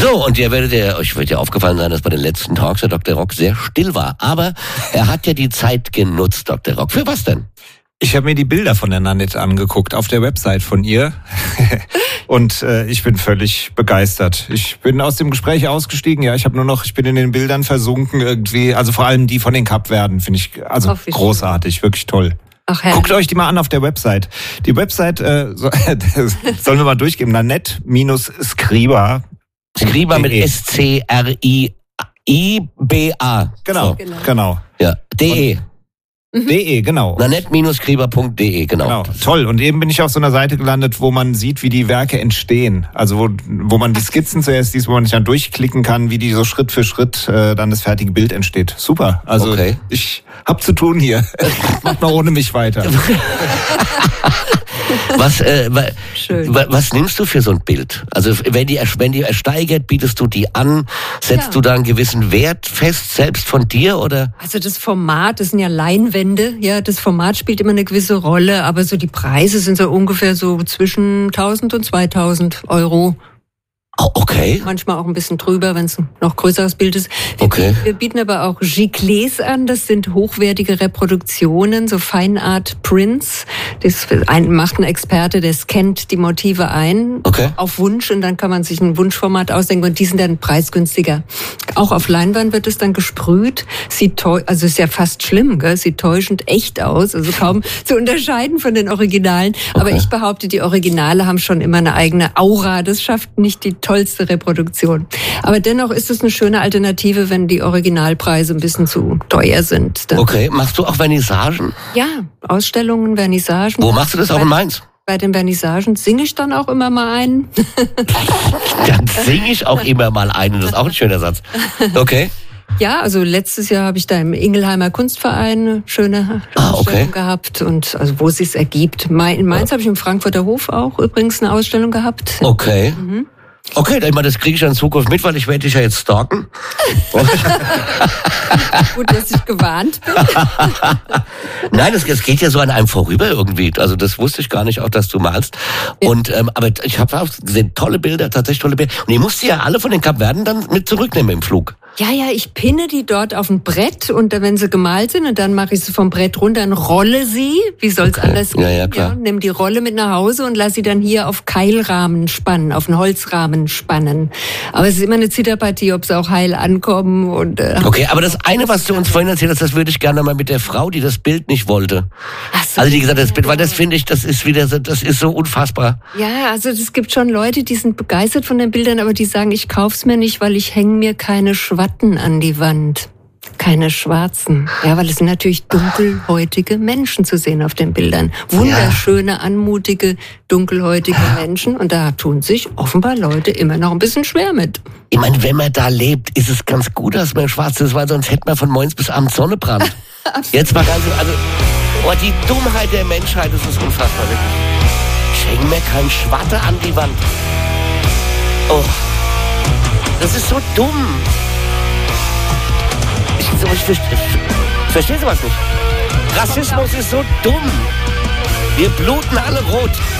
So, und euch wird ja aufgefallen sein, dass bei den letzten Talks der Dr. Rock sehr still war. Aber er hat ja die Zeit genutzt, Dr. Rock. Für was denn? Ich habe mir die Bilder von der Nanette angeguckt auf der Website von ihr und ich bin völlig begeistert. Ich bin aus dem Gespräch ausgestiegen, ja, ich bin in den Bildern versunken irgendwie, also vor allem die von den Kapverden finde ich großartig, wirklich toll. Ach, guckt euch die mal an auf der Website. Die Website sollen wir mal durchgeben, Nanette-Scriba. Scriba mit S-C-R-I-I-B-A. Genau. Ja, de. De, genau. Nanette-Scriba.de, genau. Toll. Und eben bin ich auf so einer Seite gelandet, wo man sieht, wie die Werke entstehen. Also wo man die Skizzen zuerst sieht, wo man sich dann durchklicken kann, wie die so Schritt für Schritt dann das fertige Bild entsteht. Super. Also ich hab zu tun hier. Macht mal ohne mich weiter. Was nimmst du für so ein Bild? Also wenn die ersteigert, bietest du die an? Setzt du da einen gewissen Wert fest, selbst von dir, oder? Also das Format, das sind ja Leinwände, ja, das Format spielt immer eine gewisse Rolle, aber so die Preise sind so ungefähr so zwischen 1.000 und 2.000 Euro. Oh, okay. Manchmal auch ein bisschen drüber, wenn es ein noch größeres Bild ist. Wir bieten aber auch Giclées an. Das sind hochwertige Reproduktionen, so Feinart Prints. Das macht ein Experte, der scannt die Motive ein auf Wunsch und dann kann man sich ein Wunschformat ausdenken und die sind dann preisgünstiger. Auch auf Leinwand wird es dann gesprüht. Also ist ja fast schlimm, gell? Sieht täuschend echt aus, also kaum zu unterscheiden von den Originalen. Aber ich behaupte, die Originale haben schon immer eine eigene Aura. Das schafft nicht die tollste Reproduktion. Aber dennoch ist es eine schöne Alternative, wenn die Originalpreise ein bisschen zu teuer sind. Machst du auch Vernissagen? Ja, Ausstellungen, Vernissagen. Wo machst du das? Auch in Mainz? Bei den Vernissagen singe ich dann auch immer mal einen. Dann singe ich auch immer mal einen, das ist auch ein schöner Satz. Okay. Ja, also letztes Jahr habe ich da im Ingelheimer Kunstverein eine schöne Ausstellung gehabt und also wo es sich ergibt. In Mainz habe ich im Frankfurter Hof auch übrigens eine Ausstellung gehabt. Okay. Okay, ich meine, das kriege ich ja in Zukunft mit, weil ich werde dich ja jetzt stalken. Gut, dass ich gewarnt bin. Nein, es geht ja so an einem vorüber irgendwie. Also das wusste ich gar nicht, auch dass du malst. Ja. Und aber ich habe auch gesehen, tatsächlich tolle Bilder. Und die musst du ja alle von den Kapverden dann mit zurücknehmen im Flug. Ja, ich pinne die dort auf ein Brett und wenn sie gemalt sind und dann mache ich sie vom Brett runter und rolle sie. Wie soll's anders gehen? Ja, klar. Ja, nimm die Rolle mit nach Hause und lass sie dann hier auf Keilrahmen spannen, auf einen Holzrahmen spannen. Aber es ist immer eine Zitterpartie, ob sie auch heil ankommen und. Okay, aber das eine, was du uns vorhin erzählt hast, das würde ich gerne mal mit der Frau, die das Bild nicht wollte. Ach so, also die gesagt hat, das Bild, weil das finde ich, das ist wieder so, das ist so unfassbar. Ja, also es gibt schon Leute, die sind begeistert von den Bildern, aber die sagen, ich kauf's mir nicht, weil ich hänge mir keine Schwatten an die Wand. Keine schwarzen. Ja, weil es sind natürlich dunkelhäutige Menschen zu sehen auf den Bildern. Wunderschöne, anmutige, dunkelhäutige Menschen. Und da tun sich offenbar Leute immer noch ein bisschen schwer mit. Ich meine, wenn man da lebt, ist es ganz gut, dass man schwarz ist, weil sonst hätte man von morgens bis abends Sonnebrand. Jetzt mal ganz, die Dummheit der Menschheit, das ist unfassbar, wirklich. Ich hänge mir kein Schwatte an die Wand. Oh, das ist so dumm. Ich verstehe sowas nicht. Rassismus ist so dumm. Wir bluten alle rot.